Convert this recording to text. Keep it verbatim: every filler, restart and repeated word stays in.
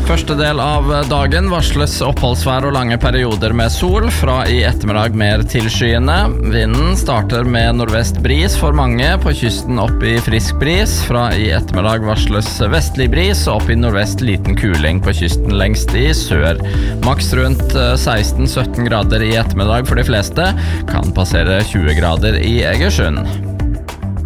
Første del av dagen varsles oppholdsvær og lange perioder med sol, fra i ettermiddag mer tilskyende. Vinden starter med nordvest bris for mange, på kysten opp i frisk bris. Fra i ettermiddag varsles vestlig bris og opp i nordvest liten kuling på kysten lengst i sør. Maks rundt seksten til sytten grader i ettermiddag for de fleste, kan passere tjue grader i Egersund.